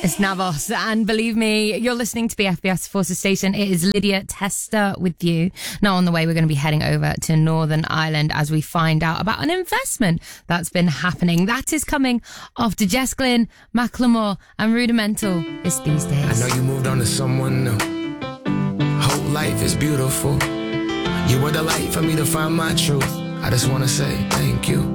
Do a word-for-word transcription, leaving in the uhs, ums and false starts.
It's Navos, and believe me, you're listening to B F B S Forces Station. It is Lydia Tester with you. Now, on the way, we're going to be heading over to Northern Ireland as we find out about an investment that's been happening. That is coming after Jess Glynn, Macklemore, and Rudimental. It's These Days. I know you moved on to someone new. Whole life is beautiful. You were the light for me to find my truth. I just want to say thank you.